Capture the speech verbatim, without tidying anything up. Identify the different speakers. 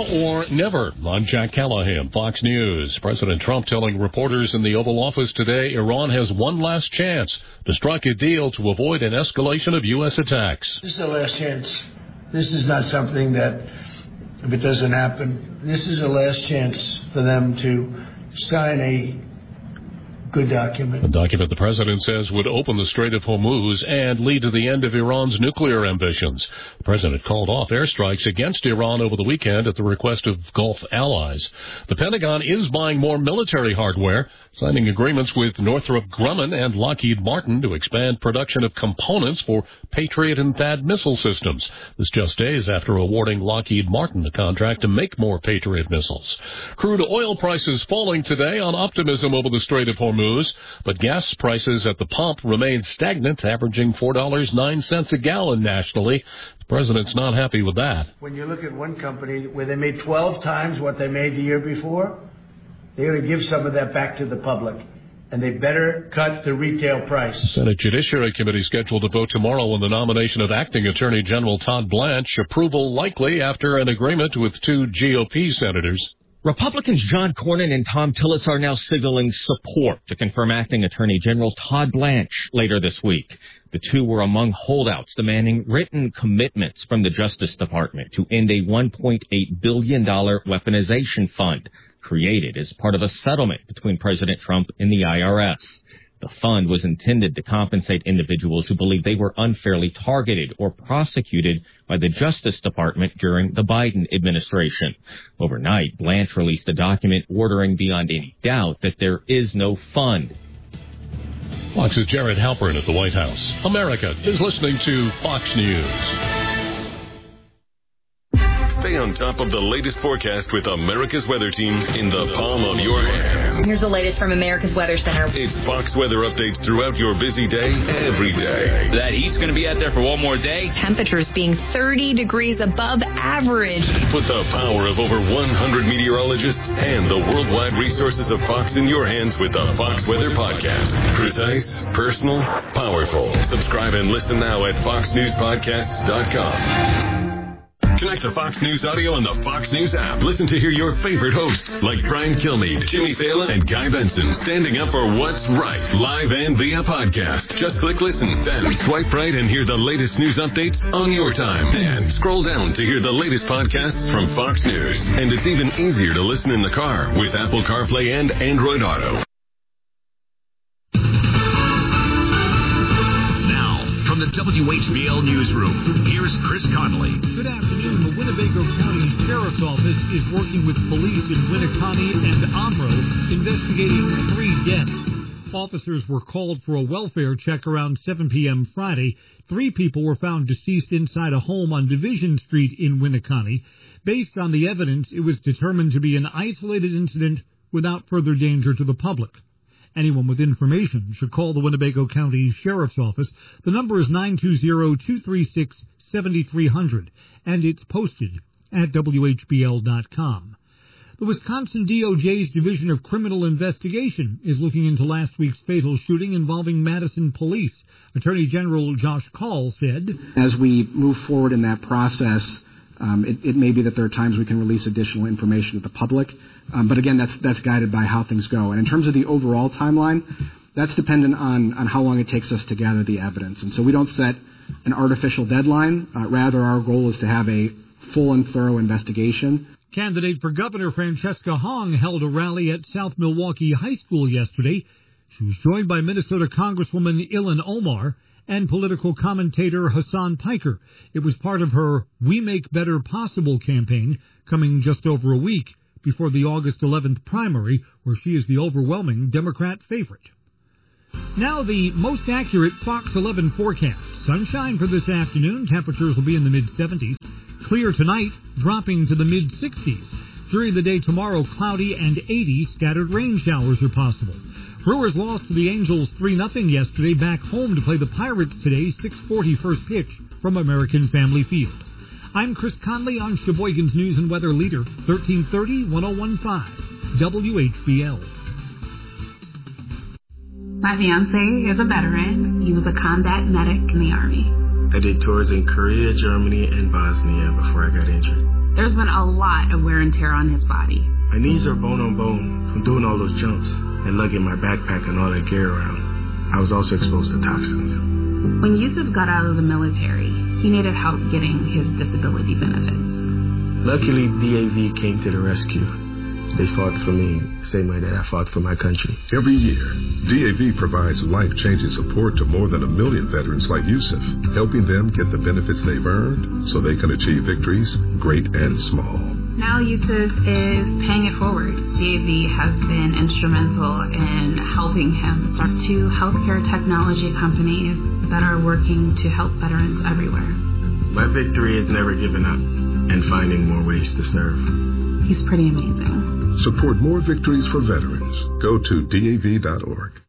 Speaker 1: or never. I'm Jack Callahan, Fox News. President Trump telling reporters in the Oval Office today Iran has one last chance to strike a deal to avoid an escalation of U S attacks.
Speaker 2: This is the last chance. This is not something that, if it doesn't happen, this is the last chance for them to sign a good document.
Speaker 1: A document the president says would open the Strait of Hormuz and lead to the end of Iran's nuclear ambitions. The president called off airstrikes against Iran over the weekend at the request of Gulf allies. The Pentagon is buying more military hardware, signing agreements with Northrop Grumman and Lockheed Martin to expand production of components for Patriot and THAAD missile systems. This just days after awarding Lockheed Martin the contract to make more Patriot missiles. Crude oil prices falling today on optimism over the Strait of Hormuz. But gas prices at the pump remain stagnant, averaging four dollars and nine cents a gallon nationally. The president's not happy with that.
Speaker 2: When you look at one company where they made twelve times what they made the year before, they're going to give some of that back to the public. And they better cut the retail price.
Speaker 1: The Senate Judiciary Committee scheduled to vote tomorrow on the nomination of Acting Attorney General Todd Blanche. Approval likely after an agreement with two G O P senators.
Speaker 3: Republicans John Cornyn and Thom Tillis are now signaling support to confirm Acting Attorney General Todd Blanche later this week. The two were among holdouts demanding written commitments from the Justice Department to end a one point eight billion dollars weaponization fund created as part of a settlement between President Trump and the I R S. The fund was intended to compensate individuals who believe they were unfairly targeted or prosecuted by the Justice Department during the Biden administration. Overnight, Blanche released a document ordering beyond any doubt that there is no fund.
Speaker 1: Fox's Jared Halpern at the White House. America is listening to Fox News.
Speaker 4: Stay on top of the latest forecast with America's Weather Team in the palm of your hand.
Speaker 5: Here's the latest from America's Weather Center.
Speaker 4: It's Fox weather updates throughout your busy day, every day.
Speaker 6: That heat's going to be out there for one more day.
Speaker 5: Temperatures being thirty degrees above average.
Speaker 4: Put the power of over one hundred meteorologists and the worldwide resources of Fox in your hands with the Fox Weather Podcast. Precise, personal, powerful. Subscribe and listen now at fox news podcasts dot com. Connect to Fox News Audio on the Fox News app. Listen to hear your favorite hosts like Brian Kilmeade, Jimmy Fallon, and Guy Benson standing up for what's right, live and via podcast. Just click listen, then swipe right and hear the latest news updates on your time. And scroll down to hear the latest podcasts from Fox News. And it's even easier to listen in the car with Apple CarPlay and Android Auto.
Speaker 7: From the W H B L Newsroom, here's Chris Connolly.
Speaker 8: Good afternoon. The Winnebago County Sheriff's Office is working with police in Winneconne and Omro investigating three deaths. Officers were called for a welfare check around seven p.m. Friday. Three people were found deceased inside a home on Division Street in Winneconne. Based on the evidence, it was determined to be an isolated incident without further danger to the public. Anyone with information should call the Winnebago County Sheriff's Office. The number is nine two zero, two three six, seven three zero zero, and it's posted at W H B L dot com. The Wisconsin D O J's Division of Criminal Investigation is looking into last week's fatal shooting involving Madison Police. Attorney General Josh Kaul said,
Speaker 9: as we move forward in that process, Um, it, it may be that there are times we can release additional information to the public. Um, but again, that's that's guided by how things go. And in terms of the overall timeline, that's dependent on, on how long it takes us to gather the evidence. And so we don't set an artificial deadline. Uh, rather, our goal is to have a full and thorough investigation.
Speaker 8: Candidate for Governor Francesca Hong held a rally at South Milwaukee High School yesterday. She was joined by Minnesota Congresswoman Ilhan Omar and political commentator Hassan Piker. It was part of her We Make Better Possible campaign, coming just over a week before the August eleventh primary, where she is the overwhelming Democrat favorite. Now the most accurate Fox eleven forecast. Sunshine for this afternoon. Temperatures will be in the mid-seventies. Clear tonight, dropping to the mid-sixties. During the day tomorrow, cloudy and eighty. Scattered rain showers are possible. Brewers lost to the Angels three nothing yesterday, back home to play the Pirates today, six forty first pitch from American Family Field. I'm Chris Conley on Sheboygan's News and Weather Leader, thirteen thirty, ten fifteen, W H B L.
Speaker 10: My fiancé is a veteran. He was a combat medic in the Army.
Speaker 11: I did tours in Korea, Germany, and Bosnia before I got injured.
Speaker 10: There's been a lot of wear and tear on his body.
Speaker 11: My knees are bone on bone from doing all those jumps and lugging my backpack and all that gear around. I was also exposed to toxins.
Speaker 10: When Yusuf got out of the military, he needed help getting his disability benefits.
Speaker 11: Luckily, D A V came to the rescue. They fought for me the same way that I fought for my country.
Speaker 12: Every year, D A V provides life-changing support to more than a million veterans like Yusuf, helping them get the benefits they've earned so they can achieve victories, great and small.
Speaker 10: Now Yusuf is paying it forward. D A V has been instrumental in helping him start two healthcare technology companies that are working to help veterans everywhere.
Speaker 11: My victory is never giving up and finding more ways to serve.
Speaker 10: He's pretty amazing.
Speaker 12: Support more victories for veterans. Go to D A V dot org.